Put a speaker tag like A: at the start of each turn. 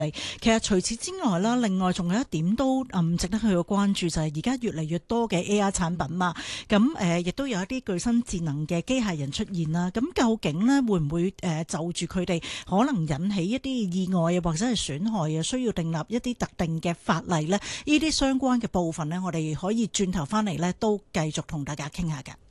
A: 其實除此之外啦，另外仲有一點都值得去關注，就係而家越嚟越多嘅 AI 產品嘛，咁亦都有一啲具身智能嘅機械人出現啦。咁究竟呢會唔會就住佢哋可能引起一啲意外啊，或者係損害啊，需要訂立一啲特定嘅法例呢？呢啲相關嘅部分呢，我哋可以轉頭翻嚟呢，都繼續同大家傾下㗎。